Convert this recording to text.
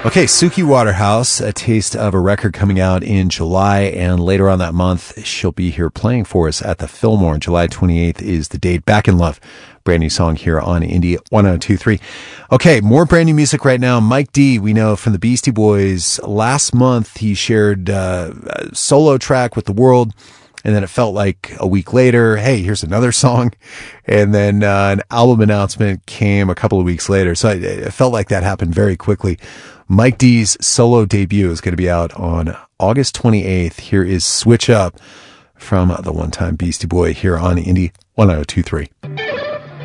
Okay, Suki Waterhouse, a taste of a record coming out in July, and later on that month, she'll be here playing for us at the Fillmore. July 28th is the date. Back in Love, brand new song here on Indie 1023. Okay, more brand new music right now. Mike D, we know from the Beastie Boys. Last month, he shared a solo track with the world. And then it felt like a week later, hey, here's another song. And then an album announcement came a couple of weeks later. So it felt like that happened very quickly. Mike D's solo debut is going to be out on August 28th. Here is Switch Up from the one-time Beastie Boy here on Indie 1023.